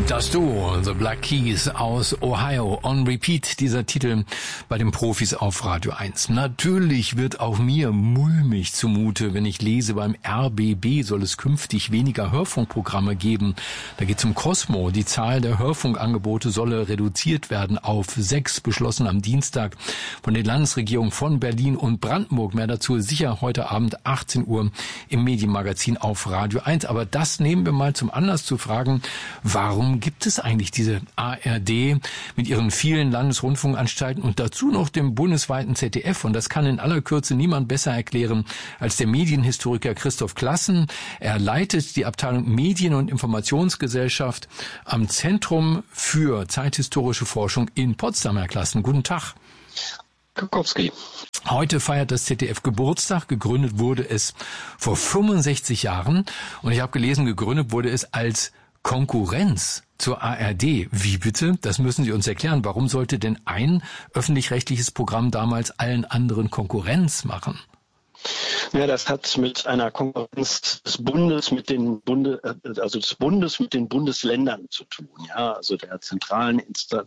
Das Duo, The Black Keys aus Ohio, on repeat, dieser Titel bei den Profis auf Radio 1. Natürlich wird auch mir mulmig zumute, wenn ich lese, beim RBB soll es künftig weniger Hörfunkprogramme geben. Da geht es um Cosmo. Die Zahl der Hörfunkangebote solle reduziert werden auf 6, beschlossen am Dienstag von den Landesregierungen von Berlin und Brandenburg. Mehr dazu sicher heute Abend 18 Uhr im Medienmagazin auf Radio 1. Aber das nehmen wir mal zum Anlass zu fragen, warum gibt es eigentlich diese ARD mit ihren vielen Landesrundfunkanstalten und dazu noch dem bundesweiten ZDF? Und das kann in aller Kürze niemand besser erklären als der Medienhistoriker Christoph Klassen. Er leitet die Abteilung Medien- und Informationsgesellschaft am Zentrum für zeithistorische Forschung in Potsdam. Herr Klassen, guten Tag. Kukowski. Heute feiert das ZDF Geburtstag. Gegründet wurde es vor 65 Jahren. Und ich habe gelesen, gegründet wurde es als Konkurrenz zur ARD. Wie bitte? Das müssen Sie uns erklären. Warum sollte denn ein öffentlich-rechtliches Programm damals allen anderen Konkurrenz machen? Ja, das hat mit einer Konkurrenz des Bundes mit den Bundesländern zu tun. Ja, also der zentralen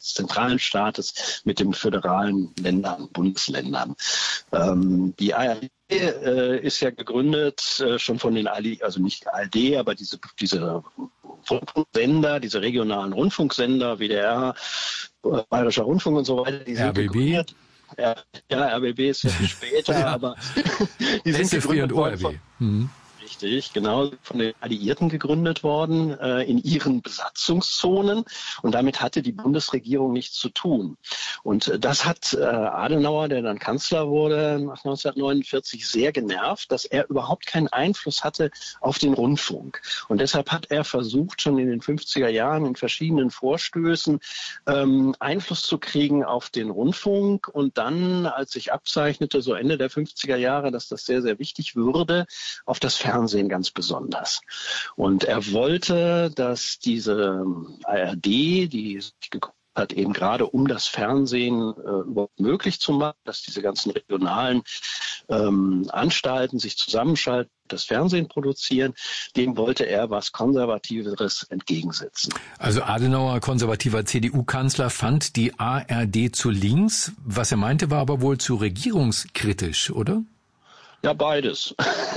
Staates mit den föderalen Ländern, Bundesländern. Die ARD ist ja gegründet schon von den ARD, also nicht die ARD, aber diese Rundfunksender, diese regionalen Rundfunksender, WDR, Bayerischer Rundfunk und so weiter, die sind gegründet. Ja, RBB ist ja viel später, ja. Aber die sind gegründet worden richtig, genau, von den Alliierten gegründet worden, in ihren Besatzungszonen. Und damit hatte die Bundesregierung nichts zu tun. Und das hat Adenauer, der dann Kanzler wurde nach 1949, sehr genervt, dass er überhaupt keinen Einfluss hatte auf den Rundfunk. Und deshalb hat er versucht, schon in den 50er Jahren in verschiedenen Vorstößen Einfluss zu kriegen auf den Rundfunk. Und dann, als sich abzeichnete, so Ende der 50er Jahre, dass das sehr, sehr wichtig würde, auf das Fernsehen ganz besonders. Und er wollte, dass diese ARD, die sich gegründet hat, eben gerade um das Fernsehen überhaupt möglich zu machen, dass diese ganzen regionalen Anstalten sich zusammenschalten, das Fernsehen produzieren, dem wollte er was Konservativeres entgegensetzen. Also Adenauer, konservativer CDU-Kanzler, fand die ARD zu links. Was er meinte, war aber wohl zu regierungskritisch, oder? Ja, beides.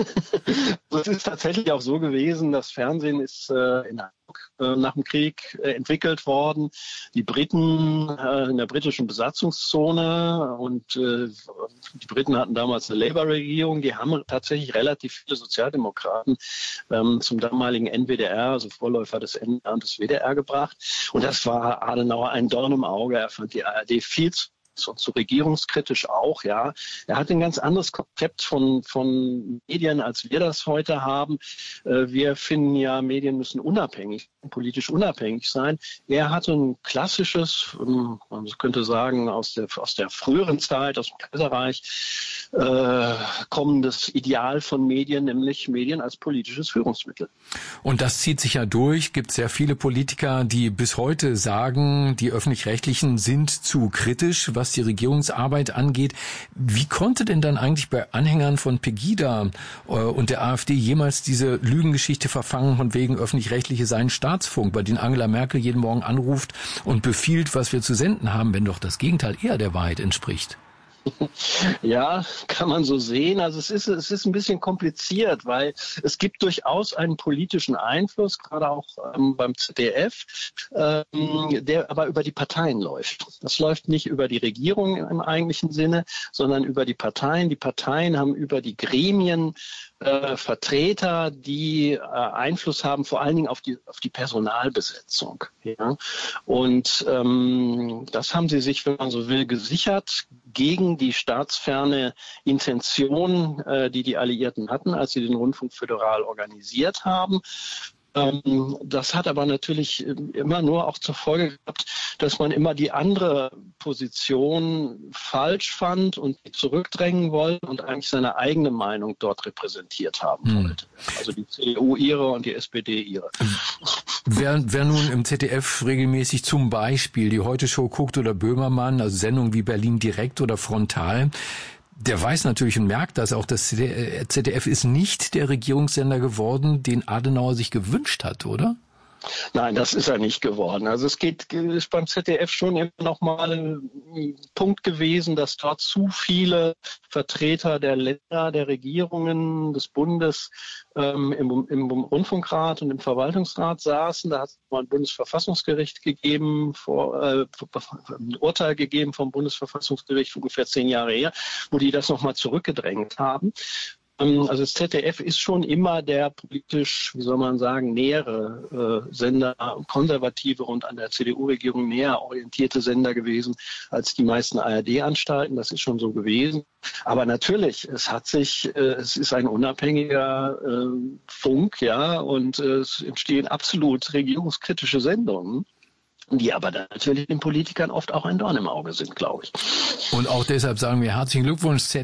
Es ist tatsächlich auch so gewesen, das Fernsehen ist in Hamburg nach dem Krieg entwickelt worden. Die Briten in der britischen Besatzungszone und die Briten hatten damals eine Labour-Regierung, die haben tatsächlich relativ viele Sozialdemokraten zum damaligen NWDR, also Vorläufer des NDR und des WDR gebracht. Und das war Adenauer ein Dorn im Auge. Er fand die ARD viel zu regierungskritisch auch, ja. Er hat ein ganz anderes Konzept von Medien, als wir das heute haben. Wir finden ja, Medien müssen politisch unabhängig sein. Er hatte ein klassisches, man könnte sagen, aus der früheren Zeit, aus dem Kaiserreich, kommendes Ideal von Medien, nämlich Medien als politisches Führungsmittel. Und das zieht sich ja durch. Gibt sehr viele Politiker, die bis heute sagen, die Öffentlich-Rechtlichen sind zu kritisch, was die Regierungsarbeit angeht. Wie konnte denn dann eigentlich bei Anhängern von Pegida und der AfD jemals diese Lügengeschichte verfangen, von wegen Öffentlich-Rechtliche seien Staatsfunk, bei denen Angela Merkel jeden Morgen anruft und befiehlt, was wir zu senden haben, wenn doch das Gegenteil eher der Wahrheit entspricht? Ja, kann man so sehen. Also es ist ein bisschen kompliziert, weil es gibt durchaus einen politischen Einfluss, gerade auch beim ZDF, der aber über die Parteien läuft. Das läuft nicht über die Regierung im eigentlichen Sinne, sondern über die Parteien. Die Parteien haben über die Gremien Vertreter, die Einfluss haben, vor allen Dingen auf die Personalbesetzung. Ja? Und das haben sie sich, wenn man so will, gesichert gegen die staatsferne Intention, die Alliierten hatten, als sie den Rundfunk föderal organisiert haben. Das hat aber natürlich immer nur auch zur Folge gehabt, dass man immer die andere Position falsch fand und zurückdrängen wollte und eigentlich seine eigene Meinung dort repräsentiert haben wollte. Also die CDU ihre und die SPD ihre. Wer nun im ZDF regelmäßig zum Beispiel die Heute-Show guckt oder Böhmermann, also Sendungen wie Berlin Direkt oder Frontal, der weiß natürlich und merkt das auch, das ZDF ist nicht der Regierungssender geworden, den Adenauer sich gewünscht hat, oder? Nein, das ist er nicht geworden. Also es ist beim ZDF schon immer noch mal ein Punkt gewesen, dass dort zu viele Vertreter der Länder, der Regierungen, des Bundes im Rundfunkrat und im Verwaltungsrat saßen. Da hat es mal ein Bundesverfassungsgericht gegeben, ein Urteil gegeben vom Bundesverfassungsgericht ungefähr 10 Jahre her, wo die das nochmal zurückgedrängt haben. Also das ZDF ist schon immer der politisch, wie soll man sagen, nähere Sender, konservative und an der CDU-Regierung näher orientierte Sender gewesen als die meisten ARD-Anstalten. Das ist schon so gewesen. Aber natürlich, es ist ein unabhängiger Funk, ja, und es entstehen absolut regierungskritische Sendungen, die aber dann natürlich den Politikern oft auch ein Dorn im Auge sind, glaube ich. Und auch deshalb sagen wir herzlichen Glückwunsch,